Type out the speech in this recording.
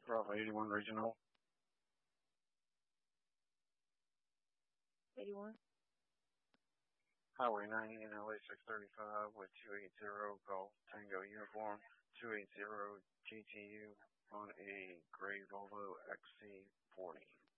Bravo 81 Regional. 81. Highway 90 and LA 635 with 280 Golf Tango Uniform 280 GTU on a gray Volvo XC40.